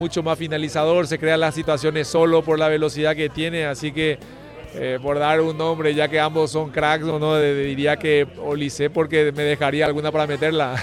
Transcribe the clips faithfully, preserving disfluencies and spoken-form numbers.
mucho más finalizador, se crean las situaciones solo por la velocidad que tiene, así que eh, por dar un nombre, ya que ambos son cracks, no, diría que Olise porque me dejaría alguna para meterla.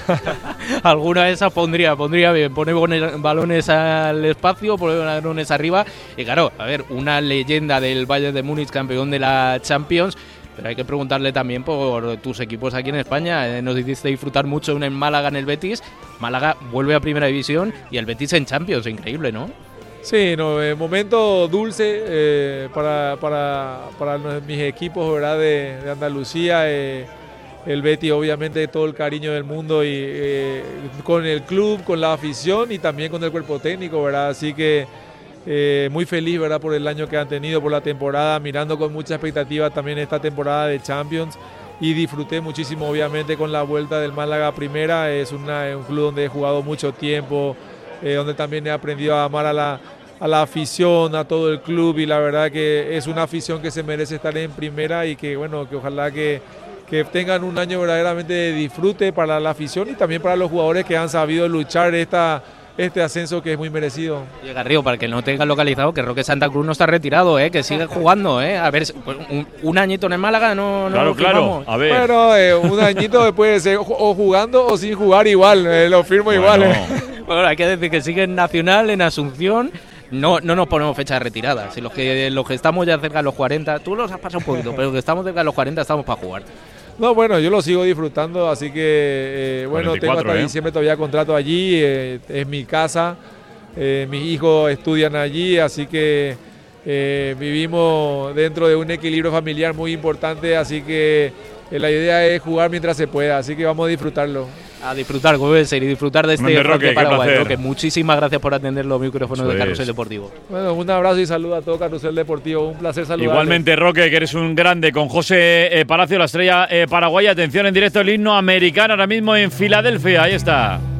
Alguna de esas pondría, pondría bien, pone balones al espacio, pone balones arriba, y claro, a ver, una leyenda del Bayern de Múnich, campeón de la Champions. Pero hay que preguntarle también por tus equipos aquí en España. Nos hiciste disfrutar mucho en Málaga, en el Betis. Málaga vuelve a Primera División y el Betis en Champions. Increíble, ¿no? Sí, no, eh, momento dulce eh, para, para, para mis equipos, ¿verdad? De, de Andalucía. Eh, el Betis, obviamente, todo el cariño del mundo y eh, con el club, con la afición y también con el cuerpo técnico, ¿verdad? Así que Eh, muy feliz, ¿verdad?, por el año que han tenido, por la temporada, mirando con mucha expectativa también esta temporada de Champions, y disfruté muchísimo obviamente con la vuelta del Málaga a Primera. Es una, un club donde he jugado mucho tiempo, eh, donde también he aprendido a amar a la, a la afición, a todo el club, y la verdad que es una afición que se merece estar en Primera y que bueno, que ojalá que, que tengan un año verdaderamente de disfrute para la afición y también para los jugadores que han sabido luchar esta este ascenso que es muy merecido. Y Garrido, para que no tengan localizado, que Roque Santa Cruz no está retirado, ¿eh? Que sigue jugando, ¿eh? A ver, un, un añito en el Málaga no, no claro, lo claro, a ver. Bueno, eh, un añito puede ser o jugando o sin jugar igual, eh, lo firmo bueno. igual. Eh. Bueno, hay que decir que sigue en Nacional, en Asunción. No, no nos ponemos fecha de retirada. Si los que, los que estamos ya cerca de los cuarenta, tú los has pasado un poquito, pero los que estamos cerca de los cuarenta estamos para jugar. No, bueno, yo lo sigo disfrutando, así que, eh, bueno, tengo hasta ¿eh? diciembre todavía contrato allí, eh, es mi casa, eh, mis hijos estudian allí, así que eh, vivimos dentro de un equilibrio familiar muy importante, así que eh, la idea es jugar mientras se pueda, así que vamos a disfrutarlo. A disfrutar, como debe ser, y disfrutar de este Roque Paraguay. Roque, muchísimas gracias por atender los micrófonos Eso de Carrusel es. Deportivo. Bueno, un abrazo y saludo a todo Carrusel Deportivo, un placer saludarte. Igualmente, Roque, que eres un grande, con José eh, Palacio, la estrella eh, paraguaya. Atención, en directo el himno americano ahora mismo en Filadelfia, ahí está.